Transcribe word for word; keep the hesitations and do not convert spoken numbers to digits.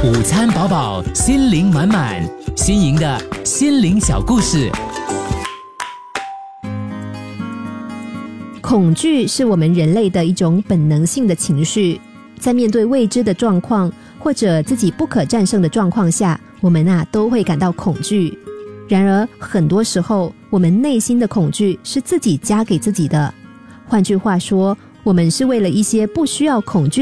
午餐饱饱，心灵满满，新颖的心灵小故事。 恐惧是我们人类的一种本能性的情绪，在面对未知的状况或者自己不可战胜的状况下，我们啊都会感到恐惧。然而很多时候，我们内心的恐惧是自己加给自己的。换句话说，我们是为了一些不需要恐惧